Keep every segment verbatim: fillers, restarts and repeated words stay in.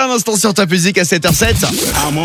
à l'instant sur ta musique à sept heures zéro sept.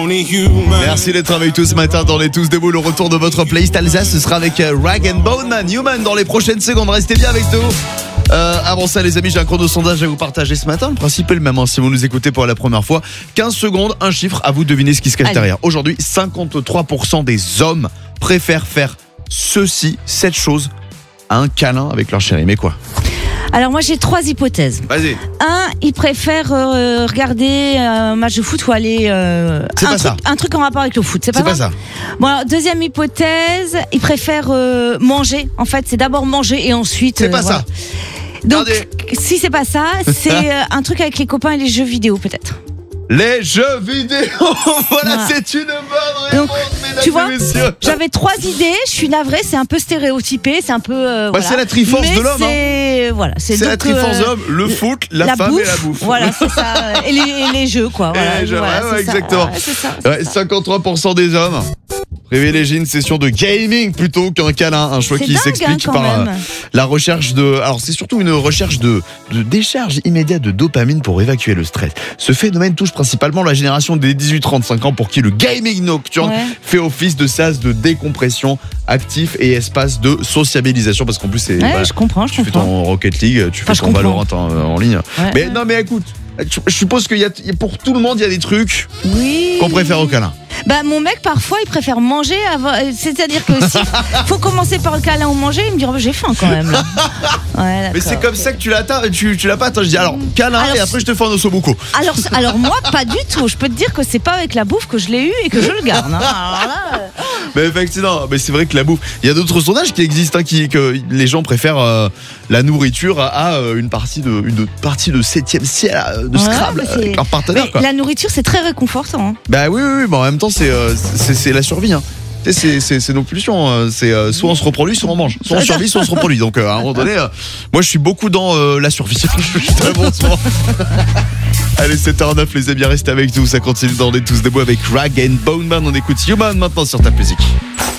Merci d'être avec nous ce matin dans les Tous Debout. Le retour de votre playlist Alsace, ce sera avec Rag and Bone Man, Human dans les prochaines secondes. Restez bien avec nous. Euh, avant ça les amis, j'ai un chrono sondage à vous partager ce matin. Le principe est le même hein, si vous nous écoutez pour la première fois. quinze secondes, un chiffre, à vous de deviner ce qui se cache Allez. derrière. Aujourd'hui, cinquante-trois pour cent des hommes préfèrent faire ceci, cette chose, à un câlin avec leur chérie. Mais quoi ? Alors moi j'ai trois hypothèses. Vas-y. Un, ils préfèrent euh, regarder un match de foot ou aller euh, C'est un, pas truc, ça. un truc en rapport avec le foot. C'est pas, C'est pas ça, ça. Bon, alors, deuxième hypothèse, ils préfèrent euh, manger. En fait, c'est d'abord manger et ensuite. C'est euh, pas voilà. ça. Donc, Regardez. si c'est pas ça, c'est euh, un truc avec les copains et les jeux vidéo peut-être. Les jeux vidéo. Voilà, Voilà. c'est une bonne réponse, Donc, mesdames tu vois, et messieurs. j'avais trois idées. Je suis navrée, c'est un peu stéréotypé, c'est un peu. Euh, Bah, voilà. c'est la triforce Mais de l'homme, C'est hein. voilà, c'est, C'est la donc, triforce de euh, l'homme, le foot, la, la femme bouffe, et la bouffe. Voilà, c'est ça. Et les, et les jeux, quoi. Voilà, Et les jeux, voilà, ouais, c'est ouais, ça. exactement. Ouais, c'est ça, c'est Ouais, ça. cinquante-trois pour cent des hommes privilégient une session de gaming plutôt qu'un câlin. Un choix C'est qui dingue, s'explique hein, quand par euh, même. la recherche de. Alors, c'est surtout une recherche de, de décharge immédiate de dopamine pour évacuer le stress. Ce phénomène touche principalement la génération des dix-huit trente-cinq ans pour qui le gaming nocturne Ouais. fait office de sas de décompression actif et espace de sociabilisation. Parce qu'en plus, c'est. Ouais, voilà, je comprends, je tu fais comprends. ton Rocket League, tu Enfin, fais je ton comprends. Valorant en, en ligne. Ouais. Mais non, mais écoute, je suppose qu'il y a, pour tout le monde, il y a des trucs Oui. qu'on préfère au câlin. Bah mon mec parfois il préfère manger avant. C'est-à-dire que si faut commencer par le câlin ou manger, il me dit oh, j'ai faim quand même. Là. Ouais, Mais c'est d'accord. comme ça que tu l'atteins, tu, tu l'as pas atteint. Je dis alors câlin Alors, et après je te fais un ossobuco. Alors, alors moi pas du tout. Je peux te dire que c'est pas avec la bouffe que je l'ai eu et que je le garde. Hein. Alors là, euh, Mais effectivement, mais c'est vrai que la bouffe. Il y a d'autres sondages qui existent, hein, qui que les gens préfèrent euh, la nourriture à, à, euh, une partie de une partie de septième ciel euh, de ouais, Scrabble mais euh, c'est- avec leur partenaire. mais Quoi. la nourriture c'est très réconfortant. Hein. Bah oui, oui, oui, mais en même temps c'est euh, c'est, c'est la survie. Hein. Tu sais, C'est, c'est, c'est nos pulsions. euh, C'est euh, soit on se reproduit, soit on mange. Soit on survit, soit on se reproduit. Donc euh, à un moment donné, euh, moi je suis beaucoup dans euh, la survie. Je suis très bon en ce moment. Allez, sept heures neuf les amis, restez avec nous. Ça continue dans les Tous Debout avec Rag and Bone Man. On écoute Human maintenant sur ta musique.